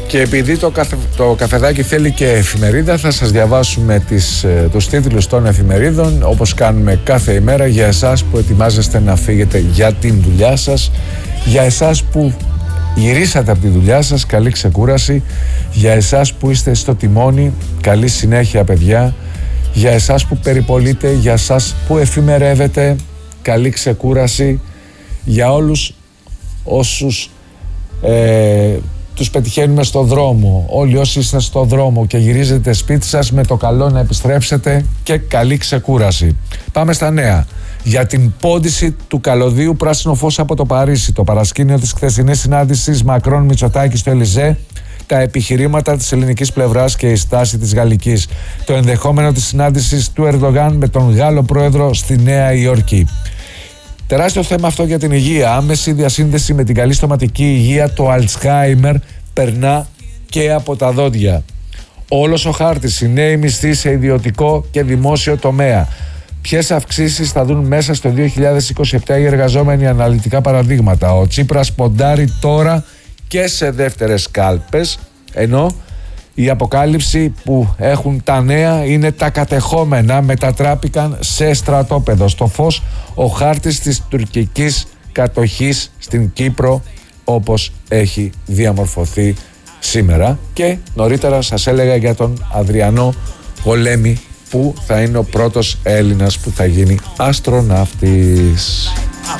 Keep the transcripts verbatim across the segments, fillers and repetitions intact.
Και επειδή το, καθε, το καφεδάκι θέλει και εφημερίδα, θα σας διαβάσουμε τις, τους τίτλους των εφημερίδων, όπως κάνουμε κάθε ημέρα, για εσάς που ετοιμάζεστε να φύγετε για την δουλειά σας, για εσάς που γυρίσατε από τη δουλειά σας, καλή ξεκούραση, για εσάς που είστε στο τιμόνι, καλή συνέχεια παιδιά, για εσάς που περιπολείτε, για εσάς που εφημερεύετε, καλή ξεκούραση, για όλους όσους ε, τους πετυχαίνουμε στο δρόμο, όλοι όσοι είστε στο δρόμο και γυρίζετε σπίτι σας, με το καλό να επιστρέψετε και καλή ξεκούραση. Πάμε στα νέα. Για την πόντιση του καλωδίου πράσινο φως από το Παρίσι, το παρασκήνιο της χθεσινής συνάντησης Μακρόν Μητσοτάκη στο Ελιζέ, τα επιχειρήματα της ελληνικής πλευράς και η στάση της γαλλικής, το ενδεχόμενο της συνάντησης του Ερντογάν με τον Γάλλο πρόεδρο στη Νέα Υόρκη. Τεράστιο θέμα αυτό για την υγεία. Άμεση διασύνδεση με την καλή στοματική υγεία. Το Αλτσχάιμερ περνά και από τα δόντια. Όλος ο χάρτης, οι νέοι μισθοί σε ιδιωτικό και δημόσιο τομέα. Ποιες αυξήσεις θα δουν μέσα στο δύο χιλιάδες είκοσι επτά οι εργαζόμενοι, αναλυτικά παραδείγματα. Ο Τσίπρας ποντάρει τώρα και σε δεύτερες κάλπες, ενώ η αποκάλυψη που έχουν τα νέα είναι τα κατεχόμενα μετατράπηκαν σε στρατόπεδο. Στο φως ο χάρτης της τουρκικής κατοχής στην Κύπρο, όπως έχει διαμορφωθεί σήμερα. Και νωρίτερα σας έλεγα για τον Αδριανό Πολέμη, που θα είναι ο πρώτος Έλληνας που θα γίνει αστροναύτης.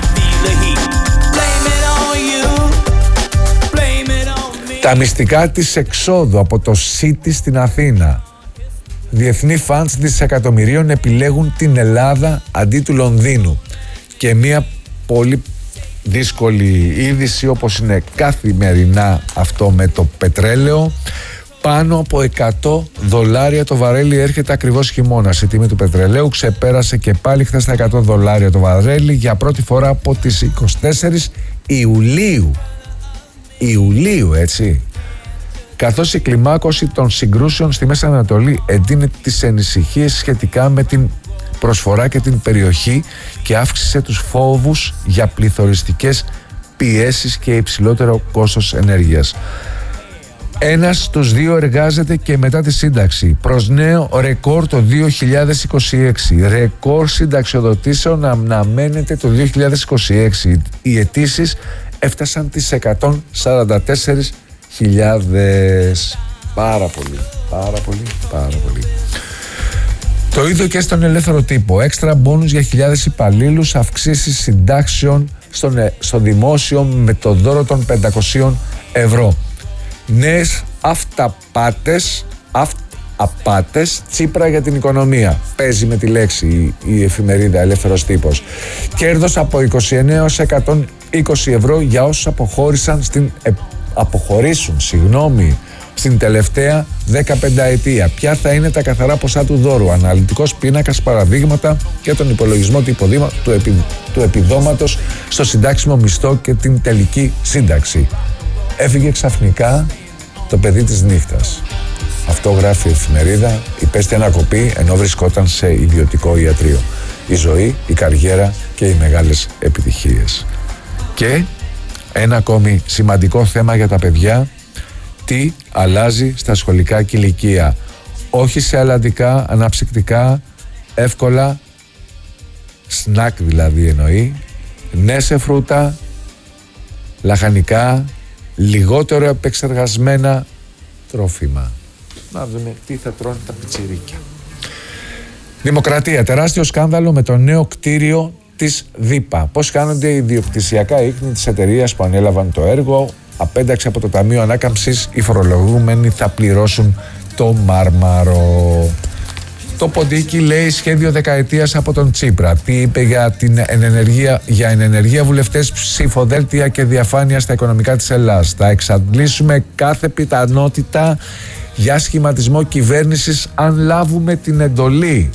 Τα μυστικά της εξόδου από το City στην Αθήνα. Διεθνή φαντς δισεκατομμυρίων επιλέγουν την Ελλάδα αντί του Λονδίνου. Και μια πολύ δύσκολη είδηση, όπως είναι καθημερινά αυτό με το πετρέλαιο. Πάνω από εκατό δολάρια το βαρέλι έρχεται ακριβώς χειμώνας. Η τιμή του πετρελαίου ξεπέρασε και πάλι χθες τα εκατό δολάρια το βαρέλι για πρώτη φορά από τις είκοσι τέσσερις Ιουλίου. Ιουλίου, έτσι. Καθώς η κλιμάκωση των συγκρούσεων στη Μέση Ανατολή εντείνει τις ανησυχίες σχετικά με την προσφορά και την περιοχή και αύξησε τους φόβους για πληθωριστικές πιέσεις και υψηλότερο κόστος ενέργειας. Ένας στους δύο εργάζεται και μετά τη σύνταξη. Προς νέο ρεκόρ το δύο χιλιάδες είκοσι έξι. Ρεκόρ συνταξιοδοτήσεων αναμένεται το δύο χιλιάδες είκοσι έξι. Οι αιτήσεις έφτασαν τις εκατόν σαράντα τέσσερις χιλιάδες. Πάρα πολύ, πάρα πολύ, πάρα πολύ. Το ίδιο και στον ελεύθερο τύπο. Έξτρα μπόνους για χιλιάδες υπαλλήλους, αυξήσεις συντάξεων στον, στο δημόσιο με το δώρο των πεντακόσια ευρώ. Νέες αυταπάτες, αυταπάτες, Τσίπρα για την οικονομία. Παίζει με τη λέξη η, η εφημερίδα Ελεύθερος Τύπος. Κέρδος από είκοσι εννέα έως εκατόν είκοσι ευρώ για όσους αποχώρησαν στην, ε, αποχωρήσουν συγγνώμη, στην τελευταία δεκαπενταετία. Ποια θα είναι τα καθαρά ποσά του δώρου. Αναλυτικός πίνακας, παραδείγματα και τον υπολογισμό του, υποδήμα, του, επι, του επιδόματος στο συντάξιμο μισθό και την τελική σύνταξη. Έφυγε ξαφνικά το παιδί της νύχτας. Αυτό γράφει η εφημερίδα. Υπέστη ανακοπή ενώ βρισκόταν σε ιδιωτικό ιατρείο. Η ζωή, η καριέρα και οι μεγάλες επιτυχίες. Και ένα ακόμη σημαντικό θέμα για τα παιδιά. Τι αλλάζει στα σχολικά κηλικεία. Όχι σε αλλαντικά, αναψυκτικά, εύκολα, σνακ δηλαδή εννοεί, ναι σε φρούτα, λαχανικά, λιγότερο επεξεργασμένα τρόφιμα. Να δούμε τι θα τρώνε τα πιτσιρίκια. Δημοκρατία. Τεράστιο σκάνδαλο με το νέο κτίριο της ΔΥΠΑ. Πώς κάνονται οι ιδιοκτησιακά ίχνη της εταιρείας που ανέλαβαν το έργο. Απένταξη από το Ταμείο Ανάκαμψης. Οι φορολογούμενοι θα πληρώσουν το μάρμαρο. Το ποντίκι λέει σχέδιο δεκαετίας από τον Τσίπρα. Τι είπε για την ενεργεία, για ενεργεία βουλευτές, ψηφοδέλτια και διαφάνεια στα οικονομικά της Ελλάδας. Θα εξαντλήσουμε κάθε πιθανότητα για σχηματισμό κυβέρνησης αν λάβουμε την εντολή.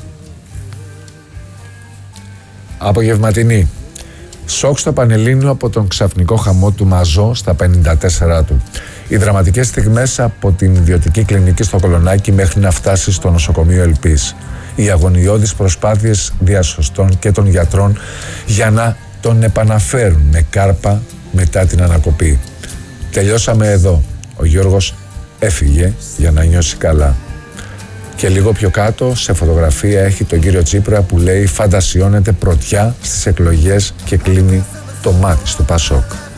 Απογευματινή. Σοκ στο Πανελλήνιο από τον ξαφνικό χαμό του Μαζό στα πενήντα τέσσερα του. Οι δραματικές στιγμές από την ιδιωτική κλινική στο Κολονάκι μέχρι να φτάσει στο νοσοκομείο Ελπής. Οι αγωνιώδεις προσπάθειες διασωστών και των γιατρών για να τον επαναφέρουν με κάρπα μετά την ανακοπή. Τελειώσαμε εδώ. Ο Γιώργος έφυγε για να νιώσει καλά. Και λίγο πιο κάτω σε φωτογραφία έχει τον κύριο Τσίπρα που λέει φαντασιώνεται πρωτιά στις εκλογές και κλείνει το μάτι στο Πασόκ.